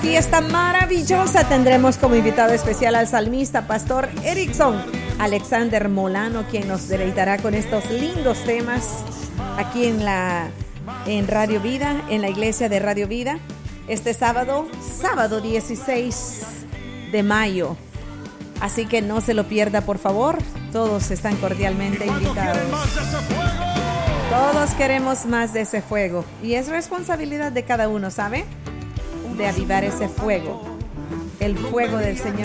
fiesta maravillosa tendremos como invitado especial al salmista Pastor Erickson Alexander Molano, quien nos deleitará con estos lindos temas aquí en Radio Vida, en la iglesia de Radio Vida, este sábado 16 de mayo. Así que no se lo pierda, por favor. Todos están cordialmente invitados. Todos queremos más de ese fuego. Y es responsabilidad de cada uno, ¿sabe? De avivar ese fuego. El fuego del Señor